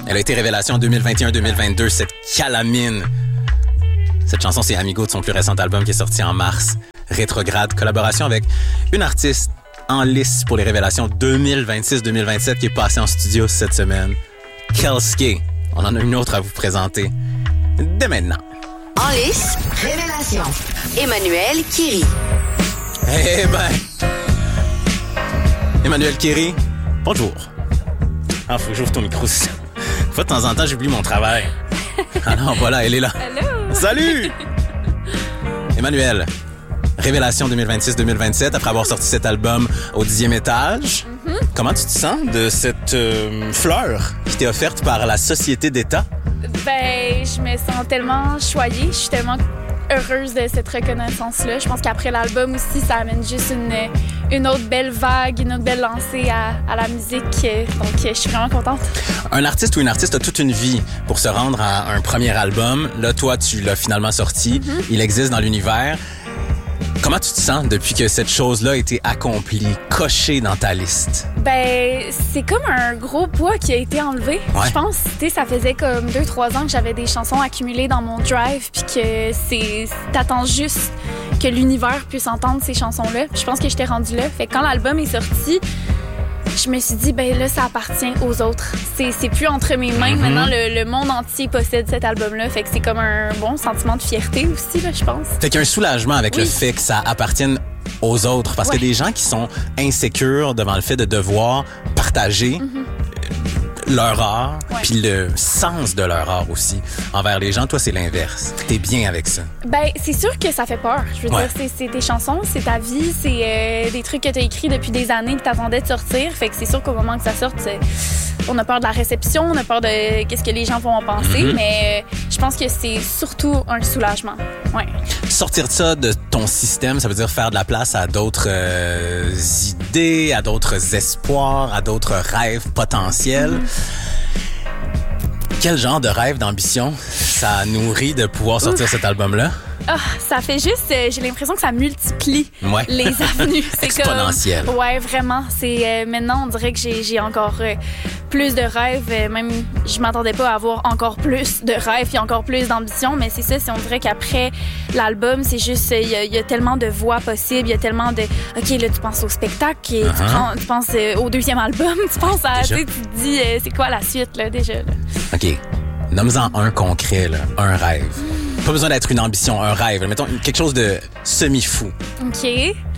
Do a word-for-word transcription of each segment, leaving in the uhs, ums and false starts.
Elle a été révélation en deux mille vingt et un deux mille vingt-deux, cette calamine. Cette chanson, c'est Amigo de son plus récent album qui est sorti en mars. Rétrograde, collaboration avec une artiste en lice pour les révélations deux mille vingt-six deux mille vingt-sept qui est passée en studio cette semaine. Kelske. On en a une autre à vous présenter dès maintenant. En lice, révélation. Emmanuel Kéry. Eh ben... Emmanuel Kéry, bonjour. Ah, faut que j'ouvre ton micro. Une fois de temps en temps, j'oublie mon travail. Alors voilà, elle est là. Hello. Salut! Emmanuel, révélation deux mille vingt-six deux mille vingt-sept, après avoir sorti cet album au dixième étage. Mm-hmm. Comment tu te sens de cette euh, fleur qui t'est offerte par la Société d'État? Ben, je me sens tellement choyée, je suis tellement heureuse de cette reconnaissance-là. Je pense qu'après l'album aussi, ça amène juste une, une autre belle vague, une autre belle lancée à, à la musique. Donc, je suis vraiment contente. Un artiste ou une artiste a toute une vie pour se rendre à un premier album. Là, toi, tu l'as finalement sorti. Mm-hmm. Il existe dans l'univers. Comment tu te sens depuis que cette chose-là a été accomplie, cochée dans ta liste? Ben, c'est comme un gros poids qui a été enlevé. Ouais. Je pense, tu sais, ça faisait comme deux, trois ans que j'avais des chansons accumulées dans mon drive, puis que c'est, t'attends juste que l'univers puisse entendre ces chansons-là. Puis je pense que j'étais rendue là. Fait que quand l'album est sorti, je me suis dit, ben là, ça appartient aux autres. C'est, c'est plus entre mes mains. Mm-hmm. Maintenant, le, le monde entier possède cet album-là. Fait que c'est comme un bon sentiment de fierté aussi, là, je pense. Fait qu'il y a un soulagement avec oui. le fait que ça appartienne aux autres. Parce ouais. que des gens qui sont insécures devant le fait de devoir partager mm-hmm. leur art, ouais. puis le sens de leur art aussi envers les gens. Toi, c'est l'inverse. T'es bien avec ça. Ben, c'est sûr que ça fait peur. Je veux ouais. dire, c'est, c'est tes chansons, c'est ta vie, c'est euh, des trucs que t'as écrits depuis des années que t'attendais de sortir. Fait que c'est sûr qu'au moment que ça sorte, c'est... on a peur de la réception, on a peur de qu'est-ce que les gens vont en penser, mm-hmm. mais euh, je pense que c'est surtout un soulagement. Ouais. Sortir de ça de ton système, ça veut dire faire de la place à d'autres euh, idées, à d'autres espoirs, à d'autres rêves potentiels. Mm-hmm. Quel genre de rêve, d'ambition ça nourrit de pouvoir sortir Ouf. cet album-là? Oh, ça fait juste, euh, j'ai l'impression que ça multiplie ouais. les avenues. C'est exponentiel. Comme, ouais, vraiment. C'est euh, maintenant, on dirait que j'ai, j'ai encore euh, plus de rêves. Euh, même, je m'attendais pas à avoir encore plus de rêves et encore plus d'ambition. Mais c'est ça, c'est on dirait qu'après l'album, c'est juste, il euh, y, y a tellement de voix possibles, il y a tellement de. Ok, là, tu penses au spectacle, et uh-huh. tu, prends, tu penses euh, au deuxième album, tu penses à, tu sais, tu te dis, euh, c'est quoi la suite là déjà là. Ok, nomme-en un concret là, un rêve. Mm. Pas besoin d'être une ambition, un rêve. Mettons quelque chose de semi-fou. OK.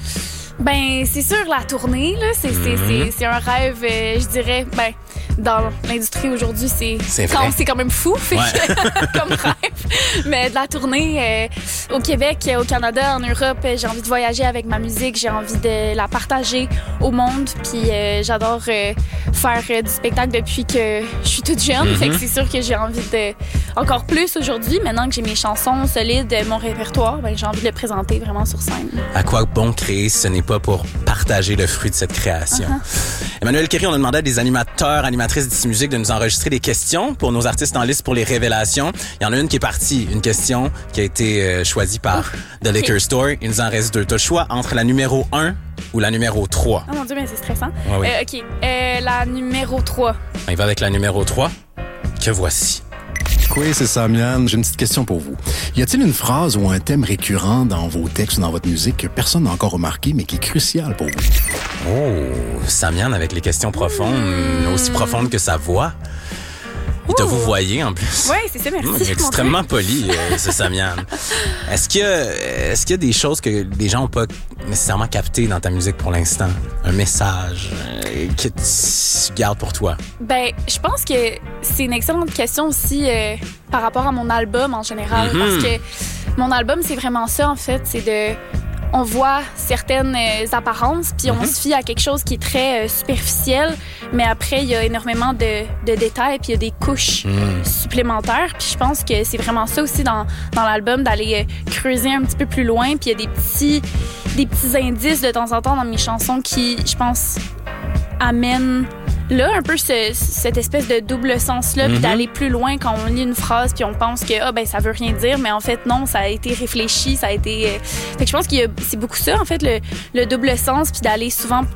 Ben, c'est sûr, la tournée, là, c'est, mm-hmm. c'est, c'est, c'est un rêve, euh, je dirais, ben, dans l'industrie aujourd'hui, c'est, c'est, quand, c'est quand même fou, fait ouais. que, comme rêve. Mais de la tournée euh, au Québec, au Canada, en Europe, j'ai envie de voyager avec ma musique, j'ai envie de la partager au monde, puis euh, j'adore euh, faire euh, du spectacle depuis que je suis toute jeune, mm-hmm. fait que c'est sûr que j'ai envie de encore plus aujourd'hui. Maintenant que j'ai mes chansons solides, mon répertoire, ben, j'ai envie de le présenter vraiment sur scène. À quoi bon créer si ce n'est pas pour partager le fruit de cette création? Uh-huh. Emmanuel Kéry, on a demandé à des animateurs, animatrices d'Ici Musique de nous enregistrer des questions pour nos artistes en liste pour les révélations. Il y en a une qui est partie, une question qui a été euh, choisie par Ouf. The okay. Liquor Store. Il nous en reste deux. Tu as le choix entre la numéro un ou la numéro trois. Oh mon Dieu, mais c'est stressant. Ouais, oui. euh, OK. Euh, la numéro trois. On y va avec la numéro trois, que voici. Oui, c'est Samian. J'ai une petite question pour vous. Y a-t-il une phrase ou un thème récurrent dans vos textes ou dans votre musique que personne n'a encore remarqué, mais qui est crucial pour vous? Oh, Samian avec les questions profondes, mmh. aussi profondes que sa voix. Il t'a vous voyez en plus. Oui, c'est ça, merci. Mmh, il est extrêmement poli, euh, ce Samian. Est-ce qu'il y a, est-ce qu'il y a des choses que les gens n'ont pas nécessairement captées dans ta musique pour l'instant? Un message euh, que tu gardes pour toi? Ben, je pense que c'est une excellente question aussi euh, par rapport à mon album en général. Mm-hmm. Parce que mon album, c'est vraiment ça, en fait. C'est de... On voit certaines euh, apparences, puis mm-hmm. on se fie à quelque chose qui est très euh, superficiel, mais après, il y a énormément de, de détails, puis il y a des couches mm. supplémentaires. Puis je pense que c'est vraiment ça aussi dans, dans l'album, d'aller euh, creuser un petit peu plus loin. Puis il y a des petits, des petits indices de temps en temps dans mes chansons qui, je pense, amènent là un peu ce, cette espèce de double sens-là, mm-hmm. puis d'aller plus loin quand on lit une phrase, puis on pense que ah, ben, ça veut rien dire, mais en fait, non, ça a été réfléchi, ça a été... Euh... Fait que je pense que c'est beaucoup ça, en fait, le, le double sens, puis d'aller souvent plus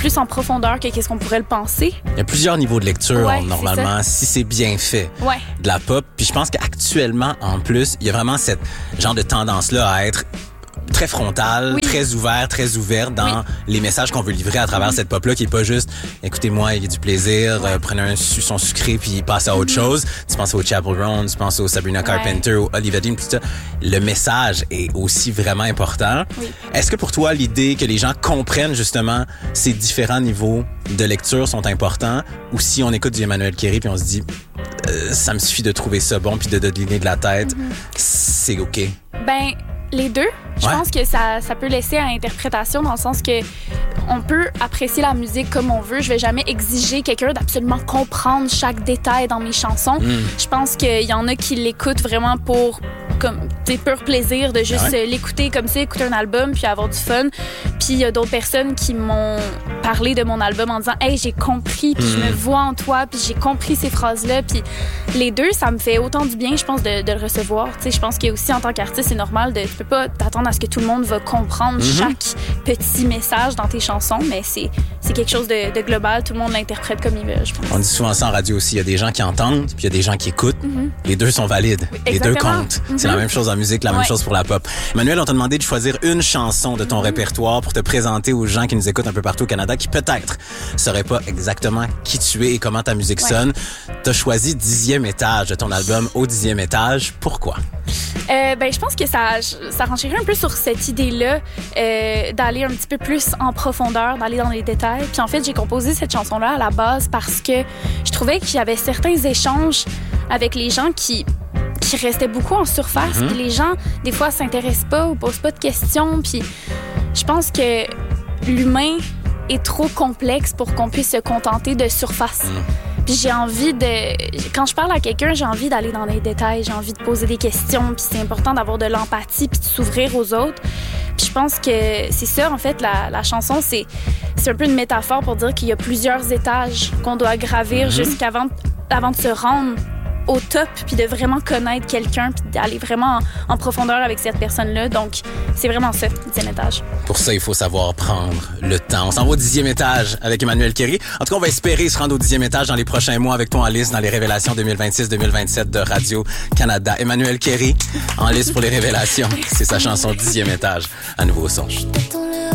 plus en profondeur que qu'est-ce qu'on pourrait le penser. Il y a plusieurs niveaux de lecture, ouais, normalement, si c'est bien fait. Ouais. De la pop. Puis je pense qu'actuellement, en plus, il y a vraiment cette genre de tendance-là à être très frontal, oui. très ouvert, très ouvert dans oui. les messages qu'on veut livrer à travers mm-hmm. cette pop-là, qui est pas juste « écoutez-moi, il y a du plaisir, ouais. euh, prenez un suçon sucré puis passez à autre mm-hmm. chose ». Tu penses au Chappell Roan, tu penses au Sabrina ouais. Carpenter, au Olivia Dean, tout ça. Le message est aussi vraiment important. Oui. Est-ce que pour toi, l'idée que les gens comprennent justement ces différents niveaux de lecture sont importants, ou si on écoute du Emmanuel Kéry puis on se dit euh, « ça me suffit de trouver ça bon puis de deviner de la tête mm-hmm. », c'est OK? Ben... Les deux. Je ouais. pense que ça, ça peut laisser à interprétation dans le sens que on peut apprécier la musique comme on veut. Je vais jamais exiger quelqu'un d'absolument comprendre chaque détail dans mes chansons. Mm. Je pense qu'il y en a qui l'écoutent vraiment pour comme des pur plaisir de juste ouais. l'écouter comme ça, écouter un album puis avoir du fun. Puis il y a d'autres personnes qui m'ont parlé de mon album en disant « Hey, j'ai compris, puis mm. je me vois en toi, puis j'ai compris ces phrases-là. » Puis les deux, ça me fait autant du bien, je pense, de, de le recevoir. Tu sais, je pense qu'aussi, en tant qu'artiste, c'est normal de... Tu peux pas t'attendre à ce que tout le monde va comprendre mm-hmm. chaque petit message dans tes chansons, mais c'est, c'est quelque chose de, de global. Tout le monde l'interprète comme il veut, je pense. On dit souvent ça en radio aussi. Il y a des gens qui entendent, puis il y a des gens qui écoutent. Mm-hmm. Les deux sont valides. Exactement. Les deux comptent. Mm-hmm. C'est la même chose en musique, la ouais. même chose pour la pop. Emmanuel, on t'a demandé de choisir une chanson de ton mm-hmm. répertoire pour te présenter aux gens qui nous écoutent un peu partout au Canada, qui peut-être sauraient pas exactement qui tu es et comment ta musique ouais. sonne. T'as choisi Dixième étage de ton album Au dixième étage. Pourquoi? Euh, ben, je pense que ça, ça renchérit un peu sur cette idée-là euh, d'aller un petit peu plus en profondeur, d'aller dans les détails. Puis en fait, j'ai composé cette chanson-là à la base parce que je trouvais qu'il y avait certains échanges avec les gens qui qui restaient beaucoup en surface. Mm-hmm. Puis les gens, des fois, s'intéressent pas ou posent pas de questions. Puis je pense que l'humain est trop complexe pour qu'on puisse se contenter de surface. Mm. Puis j'ai envie de... Quand je parle à quelqu'un, j'ai envie d'aller dans les détails, j'ai envie de poser des questions, puis c'est important d'avoir de l'empathie puis de s'ouvrir aux autres. Puis je pense que c'est ça, en fait, la, la chanson, c'est, c'est un peu une métaphore pour dire qu'il y a plusieurs étages qu'on doit gravir mm-hmm. jusqu'avant avant de se rendre au top, puis de vraiment connaître quelqu'un, puis d'aller vraiment en, en profondeur avec cette personne-là. Donc, c'est vraiment ça, dixième étage. Pour ça, il faut savoir prendre le temps. On s'en va au dixième étage avec Emmanuel Kéry. En tout cas, on va espérer se rendre au dixième étage dans les prochains mois avec toi en liste dans les révélations deux mille vingt-six deux mille vingt-sept de Radio-Canada. Emmanuel Kéry, en liste pour les révélations. C'est sa chanson Dixième étage. À nouveau au son.